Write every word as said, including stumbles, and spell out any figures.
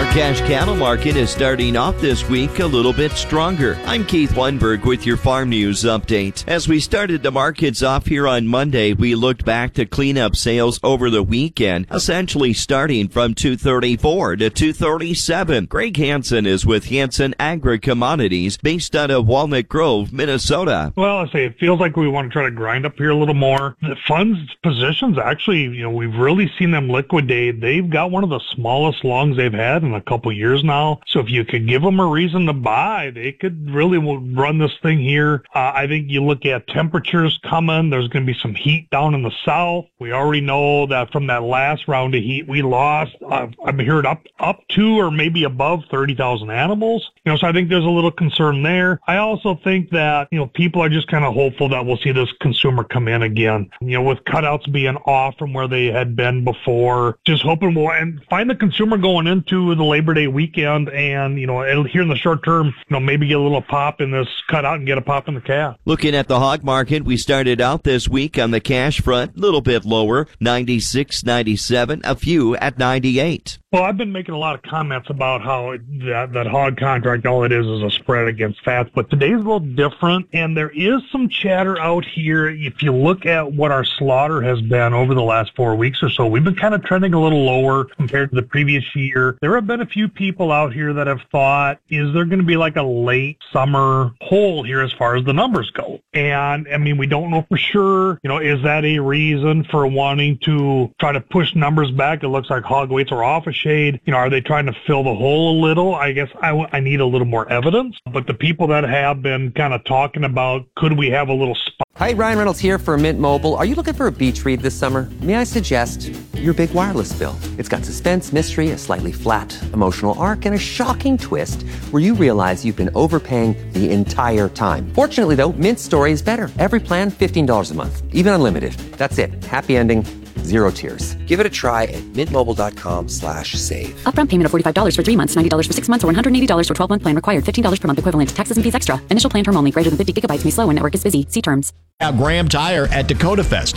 Cash cattle market is starting off this week a little bit stronger. I'm Keith Lundberg with your farm news update. As we started the markets off here on Monday, we looked back to clean up sales over the weekend, essentially starting from two thirty-four to two thirty-seven. Greg Hansen is with Hansen Agri Commodities, based out of Walnut Grove, Minnesota. Well, I say it feels like we want to try to grind up here a little more. The funds positions, actually, you know, we've really seen them liquidate. They've got one of the smallest longs they've had in a couple years now. So if you could give them a reason to buy, they could really run this thing here. Uh, I think you look at temperatures coming. There's going to be some heat down in the south. We already know that from that last round of heat, we lost, uh, I've heard up, up to or maybe above thirty thousand animals. You know, so I think there's a little concern there. I also think that, you know, people are just kind of hopeful that we'll see this consumer come in again. You know, with cutouts being off from where they had been before, just hoping we'll and find the consumer going into the Labor Day weekend, and you know, it'll, here in the short term, you know, maybe get a little pop in this cutout and get a pop in the calf. Looking at the hog market, we started out this week on the cash front, a little bit lower, ninety-six, ninety-seven, a few at ninety-eight. Well, I've been making a lot of comments about how that, that hog contract, all it is is a spread against fats, but today's a little different, and there is some chatter out here. If you look at what our slaughter has been over the last four weeks or so, we've been kind of trending a little lower compared to the previous year. There have been a few people out here that have thought, is there going to be like a late summer hole here as far as the numbers go? And, I mean, we don't know for sure. You know, is that a reason for wanting to try to push numbers back? It looks like hog weights are off a shade. You know, are they trying to fill the hole a little? I guess I, I need a little more evidence. But the people that have been kind of talking about, could we have a little spot? Hi, Ryan Reynolds here for Mint Mobile. Are you looking for a beach read this summer? May I suggest your big wireless bill? It's got suspense, mystery, a slightly flat emotional arc, and a shocking twist where you realize you've been overpaying the entire time. Fortunately, though, Mint's story is better. Every plan, fifteen dollars a month, even unlimited. That's it. Happy ending. Zero tears. Give it a try at mintmobile.com slash save. Upfront payment of forty-five dollars for three months, ninety dollars for six months, or one hundred eighty dollars for twelve-month plan required. fifteen dollars per month equivalent. Taxes and fees extra. Initial plan term only. Greater than fifty gigabytes may slow and network is busy. See terms. Now Graham Tire at Dakota Fest.